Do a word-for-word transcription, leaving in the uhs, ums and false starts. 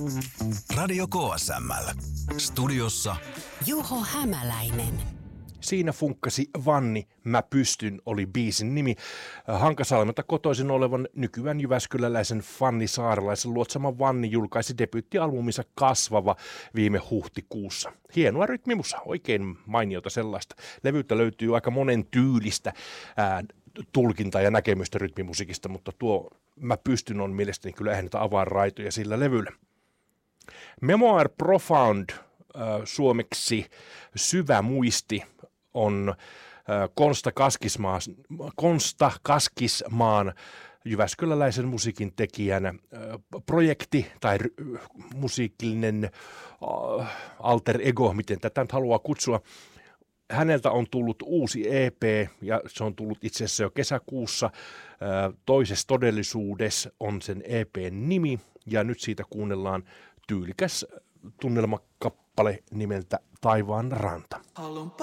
Radio K S M L. Studiossa Juho Hämäläinen. Siinä funkkasi Vanni, mä pystyn, oli biisin nimi. Hankasalmelta kotoisin olevan nykyään jyväskyläläisen Fanni Saarelaisen luotsama Vanni julkaisi debyyttialbuminsa Kasvava viime huhtikuussa. Hienoa rytmimusa, oikein mainiota sellaista. Levyltä löytyy aika monen tyylistä ää, tulkintaa ja näkemystä rytmimusiikista, mutta tuo mä pystyn on mielestäni kyllä eihän niitä avainraitoja sillä levyllä. Memoir Profound, äh, suomeksi Syvä muisti, on äh, Konsta Kaskismaan, Konsta Kaskismaan jyväskyläläisen musiikin tekijän äh, projekti tai r- musiikillinen äh, alter ego, miten tätä nyt haluaa kutsua. Häneltä on tullut uusi E P ja se on tullut itse asiassa jo kesäkuussa. Toisessa todellisuudessa on sen E P:n nimi ja nyt siitä kuunnellaan tyylikäs tunnelmakappale nimeltä Taivaan ranta. Haluan